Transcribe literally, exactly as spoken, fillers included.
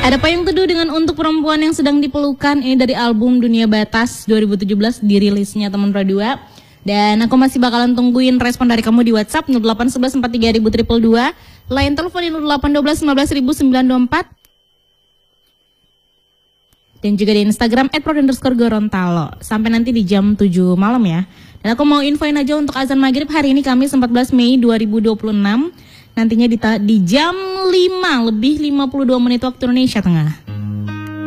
Ada Payung Teduh dengan Untuk Perempuan Yang Sedang Dipelukan. Ini dari album Dunia Batas dua ribu tujuh belas dirilisnya teman Pradua. Dan aku masih bakalan tungguin respon dari kamu di WhatsApp nol delapan satu satu empat tiga nol nol nol dua. Line telepon di nol delapan satu dua satu sembilan sembilan dua empat. Dan juga di Instagram at prod underscore gorontalo. Sampai nanti di jam tujuh malam ya. Dan aku mau infoin aja untuk azan maghrib hari ini Kamis empat belas Mei dua ribu dua puluh enam. Nantinya di, di jam lima lebih lima puluh dua menit waktu Indonesia Tengah.